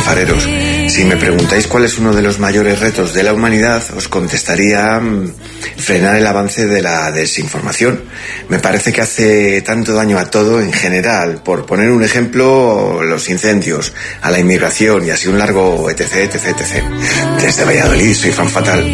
alfareros. Si me preguntáis cuál es uno de los mayores retos de la humanidad, os contestaría frenar el avance de la desinformación. Me parece que hace tanto daño a todo en general. Por poner un ejemplo, los incendios, a la inmigración y así un largo etc, etc, etc. Desde Valladolid, soy Fan Fatal.